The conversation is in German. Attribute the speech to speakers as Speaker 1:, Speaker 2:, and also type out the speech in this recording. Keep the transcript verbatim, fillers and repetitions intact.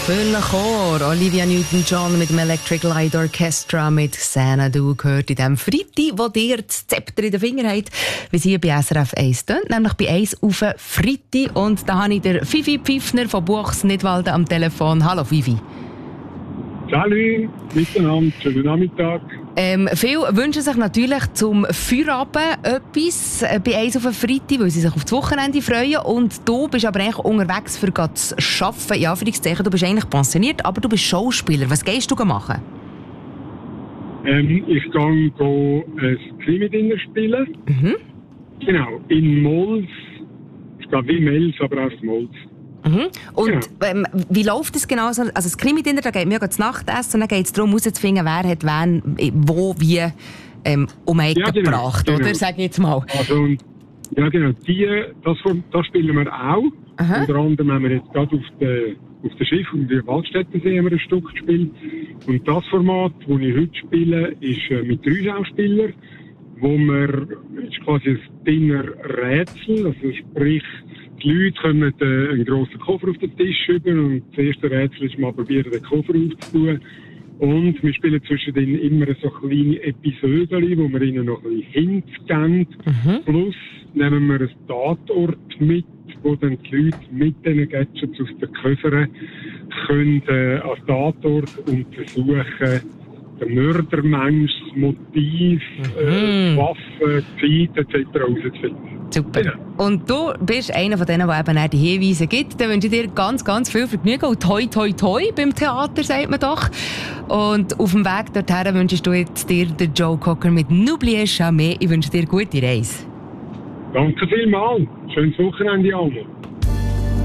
Speaker 1: Für den Chor Olivia Newton-John mit dem Electric Light Orchestra mit Xanadu gehört in dem Freitag, wo dir das Zepter in den Finger hat, wie sie bei S R F eins tönt, nämlich bei eins auf Freitag. Und da habe ich den Fifi Pfiffner von Buchs Nidwalden am Telefon. Hallo Fifi.
Speaker 2: Salut, miteinander, schönen Nachmittag.
Speaker 1: Ähm, viele wünschen sich natürlich zum Feierabend etwas äh, bei eins auf Freitag, weil sie sich auf das Wochenende freuen. Und du bist aber eigentlich unterwegs für zu arbeiten. Ja, für du bist eigentlich pensioniert, aber du bist Schauspieler. Was gehst du machen?
Speaker 2: Ähm, ich gehe ein Krimi-Dinner spielen.
Speaker 1: Mhm.
Speaker 2: Genau, in Mols. Ich glaube wie Mels, aber aus Mols.
Speaker 1: Mhm. Und
Speaker 2: ja.
Speaker 1: ähm, wie läuft das genau? Also das Krimi-Dinner, da geht mir zu Nachtessen und dann geht es darum, herauszufinden, wer hat wen, wo, wie ähm, um Ecke
Speaker 2: ja, genau,
Speaker 1: gebracht,
Speaker 2: genau.
Speaker 1: oder? Sag ich jetzt mal.
Speaker 2: Also, ja genau, die, das, das spielen wir auch.
Speaker 1: Aha.
Speaker 2: Unter anderem haben wir jetzt gerade auf dem auf der Schiff und der Waldstättensee haben wir ein Stück gespielt. Und das Format, das ich heute spiele, ist äh, mit drei Schauspielern, wo wir, ist quasi ein Dinner-Rätsel, also sprich, die Leute kommen äh, einen grossen Koffer auf den Tisch über und das erste Rätsel ist mal probieren, den Koffer aufzutun. Und wir spielen zwischendrin immer so kleine Episoden, wo wir ihnen noch ein bisschen Hints geben. Mhm. Plus nehmen wir einen Tatort mit, wo dann die Leute mit diesen Gadgets aus den Koffern können äh, als Tatort untersuchen, der Mördermensch, das Motiv, mhm. äh, Waffen, Zeit et cetera herauszufinden.
Speaker 1: Super. Ja. Und du bist einer von denen, der eben auch die Hinweise gibt. Dann wünsche ich dir ganz, ganz viel Vergnügen. Und toi, toi, toi beim Theater, sagt man doch. Und auf dem Weg dorthin wünschst du jetzt dir den Joe Cocker mit N'oubliez jamais. Ich wünsche dir gute Reise.
Speaker 2: Danke vielmals. Schönes Wochenende, Alma.